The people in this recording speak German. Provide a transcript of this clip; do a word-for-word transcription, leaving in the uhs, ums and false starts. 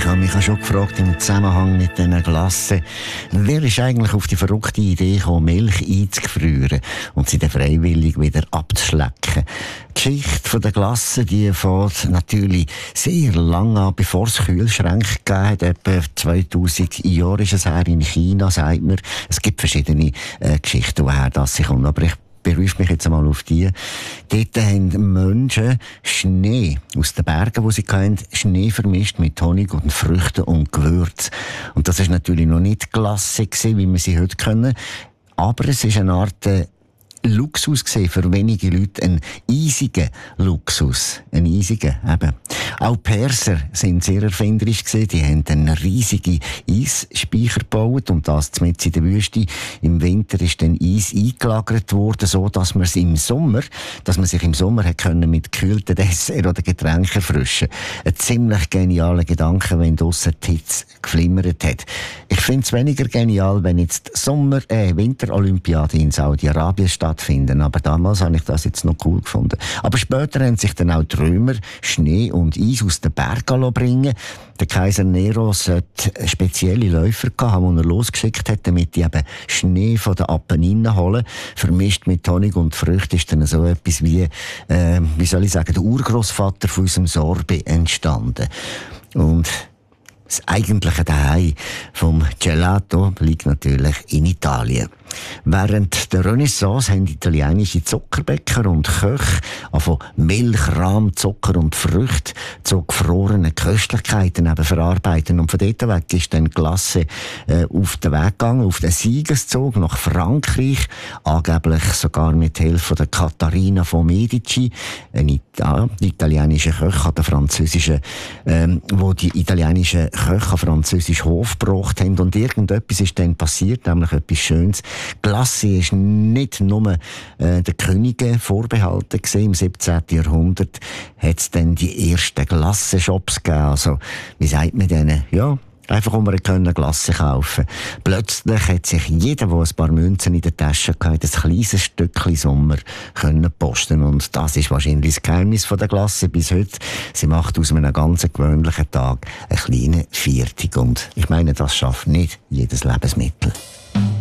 habe mich schon gefragt im Zusammenhang mit diesen Glassen, wer ist eigentlich auf die verrückte Idee gekommen, Milch einzufrieren und sie dann freiwillig wieder abzuschlecken? Die Geschichte der Glassen, die fängt natürlich sehr lange an, bevor es Kühlschränke gegeben hat. Etwa zweitausend Jahre ist es her in China, sagt man. Es gibt verschiedene äh, Geschichten, woher das sich kommt. Aber ich berufe mich jetzt einmal auf die. Dort haben Menschen Schnee aus den Bergen, wo sie kennen, Schnee vermischt mit Honig und Früchten und Gewürz. Und das ist natürlich noch nicht Glasse gewesen, wie wir sie heute kennen. Aber es ist eine Art äh, Luxus gesehen für wenige Leute, ein eisiger Luxus, ein eisiger eben. Auch Perser sind sehr erfinderisch gewesen. Die haben einen riesigen Eisspeicher gebaut und das mitten in der Wüste. Im Winter ist dann Eis eingelagert worden, so dass man es im Sommer, dass man sich im Sommer hat können mit gekühlten Dessert oder Getränken erfrischen. Ein ziemlich genialer Gedanke, wenn draussen die Hitze geflimmert hat. Ich finde es weniger genial, wenn jetzt Sommer, äh, Winterolympiade in Saudi-Arabien stattfinden. Aber damals habe ich das jetzt noch cool gefunden. Aber später haben sich dann auch die Römer Schnee und Eis aus den Bergen bringen. Der Kaiser Nero sollte spezielle Läufer haben, die er losgeschickt hat, damit die eben Schnee von den Apenninen holen. Vermischt mit Honig und Früchten ist dann so etwas wie, äh, wie soll ich sagen, der Urgroßvater von unserem Sorbet entstanden. Und das eigentliche Daheim vom Gelato liegt natürlich in Italien. Während der Renaissance haben italienische Zuckerbäcker und Köche von Milch, Rahm, Zucker und Früchte zu gefrorenen Köstlichkeiten eben verarbeiten. Und von dort weg ist dann Glasse äh, auf den Weg gegangen, auf den Siegeszug nach Frankreich, angeblich sogar mit Hilfe der Katharina von Medici, eine Ita- italienische Köche, der französische, ähm, wo die italienischen Köche französisch Hof gebracht haben. Und irgendetwas ist dann passiert, nämlich etwas Schönes. Glasse ist nicht nur äh, den Königen vorbehalten gewesen. Im siebzehnten Jahrhundert hat es dann die ersten Glassenshops gegeben. Also, wie sagt man denen? Ja, einfach um wir können Glasse kaufen. Plötzlich hat sich jeder, der ein paar Münzen in der Tasche hatte, ein kleines Stückchen Sommer können posten. Und das ist wahrscheinlich das Geheimnis von der Glasse bis heute. Sie macht aus einem ganz gewöhnlichen Tag einen kleinen Viertig. Und ich meine, das schafft nicht jedes Lebensmittel.